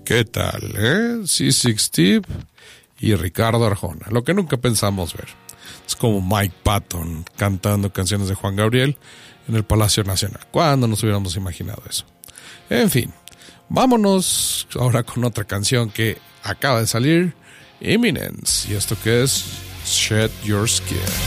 ¿Qué tal, C6 Steve y Ricardo Arjona? Lo que nunca pensamos ver. Es como Mike Patton cantando canciones de Juan Gabriel en el Palacio Nacional. ¿Cuándo nos hubiéramos imaginado eso? En fin, vámonos ahora con otra canción que acaba de salir, Eminence. ¿Y esto qué es? Shed Your Skin.